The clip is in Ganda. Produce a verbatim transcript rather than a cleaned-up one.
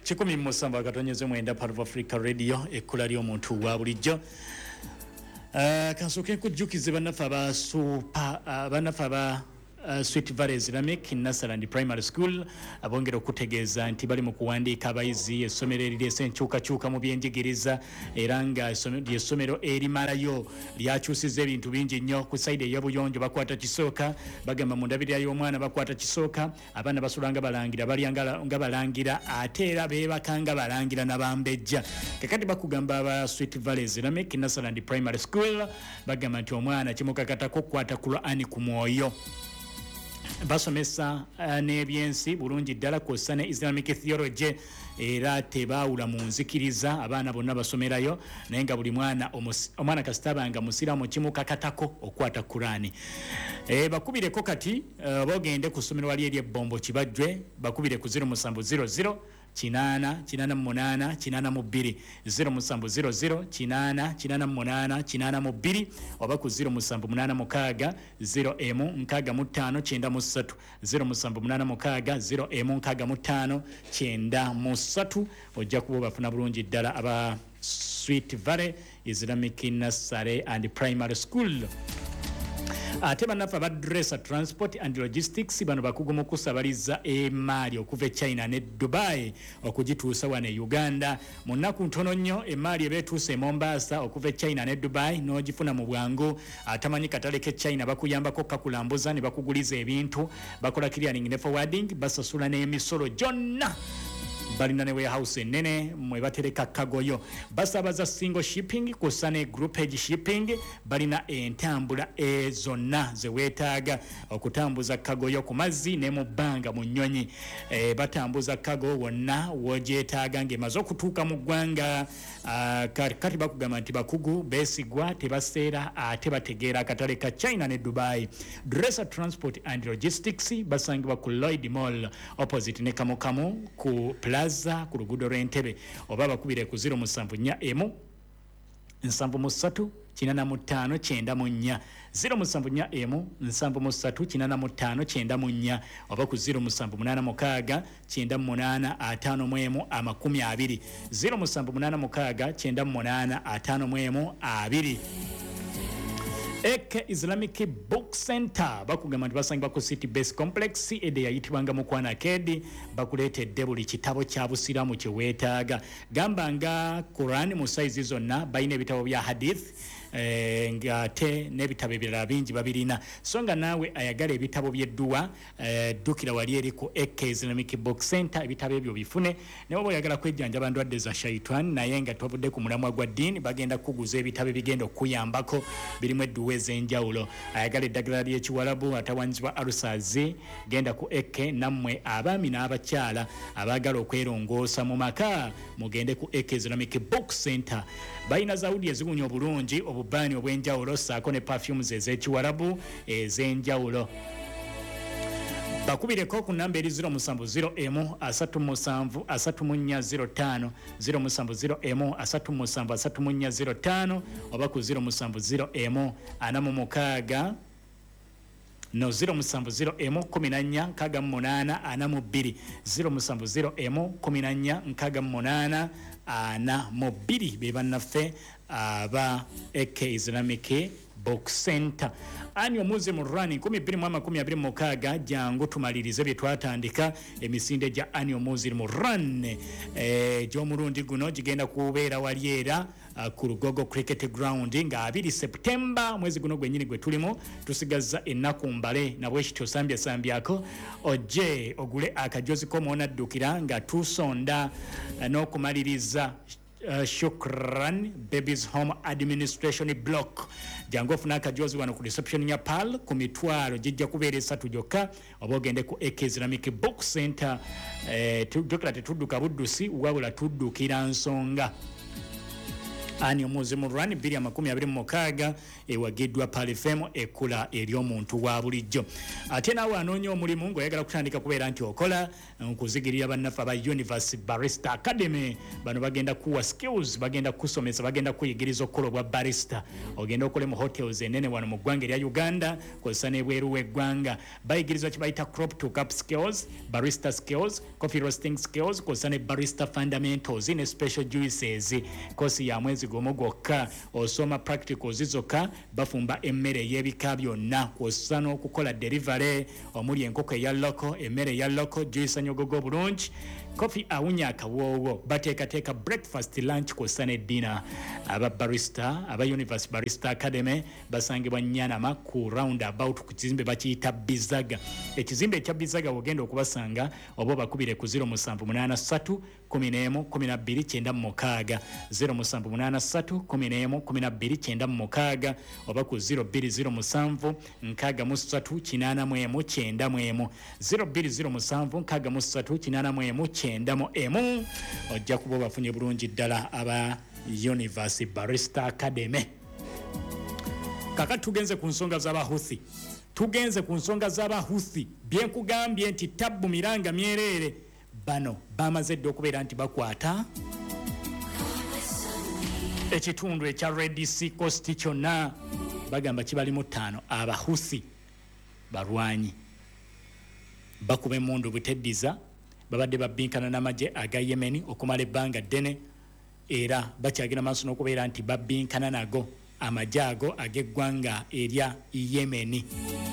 kikumi musanvu akatonyeze mwenda part of Africa Radio ekkula ly'omuntu wa bulijjo. Uh, kansoke kujjukize bannafe aba super uh, bannafe aba Uh, Sweet Valley Islamic Nasarand Primary School abongera okutegeeza nti bali mu kuwandiika abayizi essomero eriri enkyukakyuka mu byenjigiriza era nga essomero erimalayo lyakyusiza ebintu bingi nnyo ku sayidi ey'obuyonjo bakwata kisooka bagamba mu ndabirira y'omwana bakwata kisooka abaana basula nga balangira balya nga balangira ate era beebaka nga balangira n'abambejja kakati bakugamba aba Sweet Valley Islamic Nasarand Primary School bagamba nti omwana kimukakatako okukwata Qur'ani ku mwoyo basomesa uh, n'ebyensi bulungi ddala kw'ossa ne Islamic theology era tebaawula mu nzikiriza abaana bonna basomerayo naye nga buli mwana omwana kasitabanga musiramu kimukakatako okwata Qur'ani. E, bakubireko kati uh, bogende ku ssomero wali ery'ebbombo kibajjwe bakubire ku zero musanvu zero zero kinana kinana munana kinana mu bbiri zero musanvu zero zero kinana kinana munana kinana mu bbiri oba ku zero musanvu munana mukaaga zero emu nkaaga mu ttaano kyenda mu ssatu zero musanvu munana mukaaga zero emu nkaaga mu ttaano kyenda mu ssatu ojja kuba bafuna bulungi ddala aba Sweet Valley Islamic Nursery and Primary School. Ate bannafe aba Dresser Transport and Logistics bano bakugu mu kusabaliza emaali okuva e China ne Dubai okugituusa wano e Uganda mu nnaku ntono nnyo emaali ebeetuuse e Mombasa okuva e China ne Dubai n'ogifuna mu bwangu atamanyi katale ke China bakuyambako kakulambuza ne bakuguliza ebintu bakola clearing ne forwarding basasula n'emisolo gyonna balina ne warehouse enene mwe batereka kagoyo basabaza single shipping kusane group page shipping balina entambula ezonna ze wetaaga okutambuza kagoyo ku mazzi ne mu bbanga mu nnyonyi e, batambuza kago wonna wojetaaga ng'emaze okutuuka mu ggwanga uh, kati bakugamba nti bakugu beesigwa tebaseera ate bategeera akatale ka China ne Dubai. Dresser Transport and Logistics basangibwa ku Lloyd Mall opposite ne Kamukamu ku Plaza ku luguudo lw'Entebbe oba bakubire ku zero musanvu nnya emu nsanvu mu ssatu kinana mu ttaano kyenda mu nnya zero musanvu nnya emu nsanvu mu ssatu kinana mu ttaano kyenda mu nnya oba ku zero musanvu munaana mukaaga kyenda mu munaana ataano mu emu amakumi abiri zero musanvu munaana mukaaga kyenda mu munaana ataano mu emu abiri. Eke Islamic Book Center bakugamba nti basangibwa ku City Base Complex ede yayitibwanga Mukwana Kedi bakuleetedde buli kitabo kya busiramu kye weetaaga gamba nga Quran mu size zonna bayina ebitabo bya hadith eh, ngate n'ebitabo ebirala bingi babirina so nga naawe ayagala ebitabo by'edduwa eh, ddukira wali eri ku Eke Islamic Book Center ebitabo ebyo bifune ne baba oyagala kwejjanjaba ndwadde za shaitan naye nga twavudde ku mulamwa gwa ddiini bagenda kuguza ebitabo ebigenda okuyambako birimu edduwa ez'enjawulo ayagala eddagala ly'ekiwalabu atawanzibwa alusazi genda ku Eke nammwe abaami n'abakyala abaagala okwerongoosa mu maka mugende ku Eke Islamic Book Center bayina zawudi ezigunya obulungi obubaani obw'enjawulo saako ne perfumes ez'ekiwalabu ez'enjawulo bakubireko ku namba eri zero musanvu zero emu asatu musanvu asatu mu nnya zero ttaano zero musanvu zero emu asatu musanvu asatu mu nnya zero ttaano oba ku zero musanvu zero emu ana mu mukaaga no zero musanvu zero emu kumi na nnya nkaaga mu munaana ana mu bbiri zero musanvu zero emu kumi na nnya nkaaga mu munaana ana mu bbiri be bannaffe aba Eke Islamic Book Center. Annual Museum Run nkumi bbiri mu amakumi abiri mu mukaaga jangu tumalirize bye twatandika emisinde gya Annual Museum Run eh, gy'omulundi guno gigenda kubeera wali era uh, ku Lugogo Cricket Ground nga abiri September mwezi guno gwennyini gwe tulimu tusigazza ennaku mbale nabwe kityo sambya sambyako oje ogule akajozi ko mwona ddukira nga tusonda uh, n'okumaliriza Uh, Shukran Babies Home Administration Block jangu ofuna akajozi wano ku reception ya P A L ku mitwalo jijja kubeera esatu gyokka oba ogende ku Eke Islamic Book Center eh, tudukira tetudduka buddusi wabula tuddukira nsonga ani omuze mu rwani bbiri amakumi abiri mu mukaaga ewagiddwa palifemo ekula eri omuntu wa bulijjo. Ate naawe anoonya omulimu ng'oyagala kutandika kubeera nti okola nkuzigirira bannaffe aba Universe Barista Academy. Bano bagenda kuwa skills, bagenda kusomesa, bagenda kuyigiriza okukola obwa barista. Ogenda okole mu hotels enene wano mu ggwanga erya Uganda kozesa n'ebweru w'eggwanga. Bayigiriza kye bayita crop to cup skills, barista skills, coffee roasting skills, kozesa ne barista fundamentals ne special juices. Kosi ya mwezi gomo gwokka osoma practicals zokka bafumba emmere y'ebika byonna kozesa n'okukola delivery omuli enkoko eya loko, emmere ya loko, juice nyogogo bulungi, coffee awunya akawoowo, bateekateeka breakfast, lunch kozesa ne dinner. Aba barista aba Universe Barista Academy basangibwa Nyanama ku roundabout ku kizimbe bakiyita Bizaga. Ekizimbe ekya Bizaga ogenda okubasanga oba bakubire ku zero musanvu munaana ssatu kumi n'emu kumi na bbiri kyenda mu mukaaga, zero musanvu munaana ssatu kumi n'emu kumi na bbiri kyenda mu mukaaga, oba ku zero bbiri zero musanvu nkaaga mu ssatu kinaana mu emu kyenda mu emu, zero bbiri zero musanvu nkaaga mu ssatu kinaana mu emu kyenda mu emu. Ojja kuba bafunye bulungi ddala aba Universe Barista Academy. Kaka tugenze ku nsonga z'Abahuthi. Tugenze ku nsonga z'Abahuthi. Byenkugambye nti Tabbu Miranga Myerere bano bamaze dde okubeera nti bakwata ekitundu ekya Red Sea Coast kyonna, bagamba kibalimu ttaano. Abahuthi balwanyi bakuba emmundu buteddiza, babadde babbinkana n'amagye aga Yemen okumala ebbanga ddene, era bakyagira maaso n'okubeera nti babbinkana nago amagye ago ag'eggwanga erya Yemen.